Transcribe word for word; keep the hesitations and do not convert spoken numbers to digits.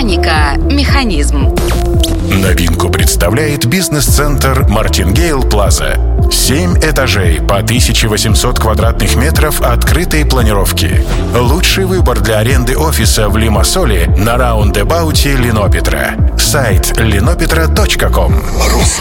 Механика. Механизм. Новинку представляет бизнес-центр Мартингейл Плаза. Семь этажей по тысяча восемьсот квадратных метров открытой планировки. Лучший выбор для аренды офиса в Лимассоле на раундэбауте Линопетра. Сайт линопетра точка ком.